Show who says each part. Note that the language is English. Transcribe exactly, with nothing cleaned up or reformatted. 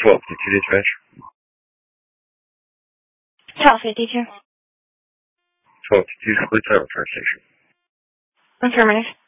Speaker 1: twelve fifty dispatch.
Speaker 2: twelve fifty-two.
Speaker 1: twelve fifty-two, complete title, fire station.
Speaker 2: Affirmative.